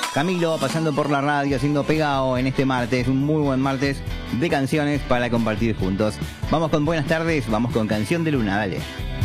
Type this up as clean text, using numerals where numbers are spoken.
Camilo pasando por la radio, haciendo pegado en este martes, un muy buen martes de canciones para compartir juntos. Vamos con buenas tardes, vamos con Canción de Luna, dale.